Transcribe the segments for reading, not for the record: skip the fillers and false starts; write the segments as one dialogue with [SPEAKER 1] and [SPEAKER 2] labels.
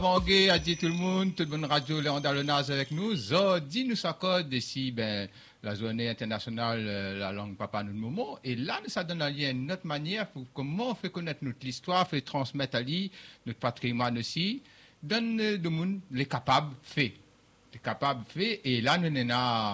[SPEAKER 1] Bonjour à dit tout le monde radio Léon Dalonaz avec nous. Zodi nous s'accorde ici, la journée internationale, la langue papa nous moment. Et là, ça donne un lien, notre manière pour comment on fait connaître notre histoire, fait transmettre à lui, notre patrimoine aussi. Donne le monde les capables faits. Les capables faits. Et là, nous avons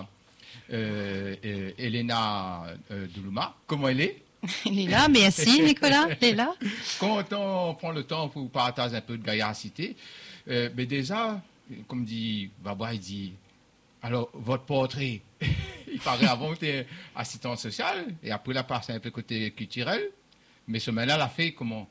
[SPEAKER 1] Elena Doulouma. Comment elle est?
[SPEAKER 2] Elle est là, merci Nicolas, elle est là.
[SPEAKER 1] Quand on prend le temps pour partager un peu de gaillarcité, mais déjà, comme dit Baba, il dit, alors votre portrait, il paraît avant que tu es assistante sociale, et après la part c'est un peu côté culturel, mais ce moment-là, l'a fait comment?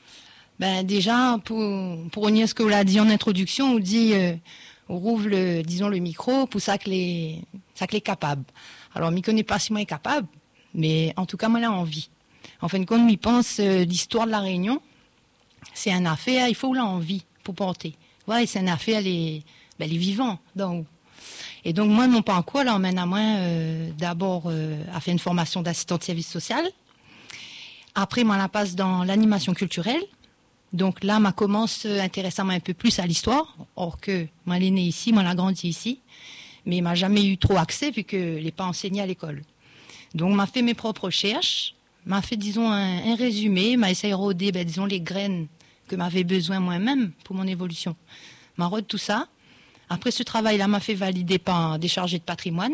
[SPEAKER 2] Déjà, pour unir ce que vous l'avez dit en introduction, on dit, on rouvre le micro pour ça que les capables. Alors, je ne connais pas si moi est capable, mais en tout cas, moi, j'ai envie. En fin de compte, je pense l'histoire de la Réunion, c'est un affaire, il faut l'envie pour porter. Ouais, c'est un affaire, les vivants. Donc. Et donc, moi, mon parcours l'emmène à moi d'abord à faire une formation d'assistante service social. Après, moi, la passe dans l'animation culturelle. Donc là, je commence à intéresser un peu plus à l'histoire. Or que moi, elle est née ici, moi, elle a grandi ici. Mais m'a jamais eu trop accès vu que je n'ai pas enseigné à l'école. Donc, m'a fait mes propres recherches, m'a fait, disons, un résumé, m'a essayé de rôder, disons, les graines que m'avais besoin moi-même pour mon évolution. M'a rôde tout ça. Après ce travail-là, m'a fait valider par des chargés de patrimoine.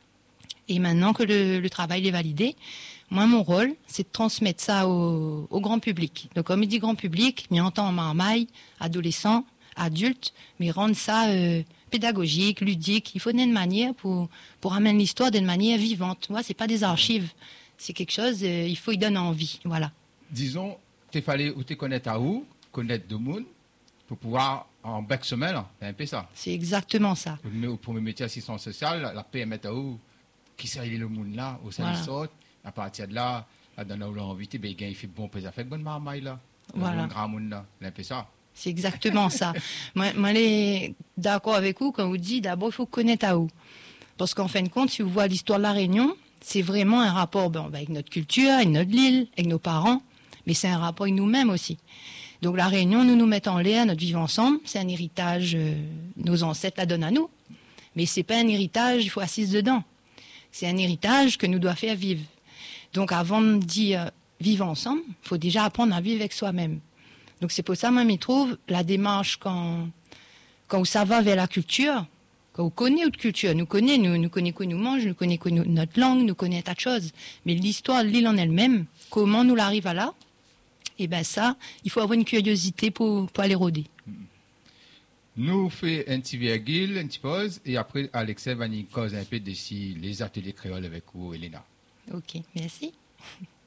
[SPEAKER 2] Et maintenant que le travail est validé, moi, mon rôle, c'est de transmettre ça au grand public. Donc, comme il dit grand public, m'y entend en marmaille, adolescents, adultes, mais rendre ça pédagogique, ludique. Il faut une manière pour amener l'histoire d'une manière vivante. Moi, c'est pas des archives. C'est quelque chose, il faut y donner envie. Voilà.
[SPEAKER 1] Disons, il fallait ou te connaître à où, connaître de monde, pour pouvoir, en bec semaine, c'est un peu ça.
[SPEAKER 2] C'est exactement ça.
[SPEAKER 1] Pour me métier assistant social, la PMT à où, qui s'est le monde là, où ça sort, à partir de là, dans où l'on invité, il fait bon pèse avec bonne marmaille là.
[SPEAKER 2] Voilà.
[SPEAKER 1] Bon grand monde là, c'est un peu ça.
[SPEAKER 2] C'est exactement ça. Moi, je suis d'accord avec vous quand vous dites d'abord, il faut connaître à où. Parce qu'en fin de compte, si vous voyez l'histoire de la Réunion, c'est vraiment un rapport avec notre culture, avec notre île, avec nos parents, mais c'est un rapport avec nous-mêmes aussi. Donc la Réunion, nous mettons en l'air, notre vivre ensemble, c'est un héritage, nos ancêtres la donnent à nous. Mais c'est pas un héritage, il faut assise dedans. C'est un héritage que nous doit faire vivre. Donc avant de dire vivre ensemble, il faut déjà apprendre à vivre avec soi-même. Donc c'est pour ça, moi, je trouve la démarche quand ça va vers la culture, quand on connaît notre culture, nous connaît quoi nous mange, nous connaît quoi notre langue, nous connaît un tas de choses. Mais l'histoire de l'île en elle-même, comment nous l'arrive à là, et ça, il faut avoir une curiosité pour aller rôder.
[SPEAKER 1] Nous faisons un petit virgule, une petite pause, et après, Alexei va nous causer un peu d'ici les ateliers créoles avec vous, Elena.
[SPEAKER 2] Ok, merci.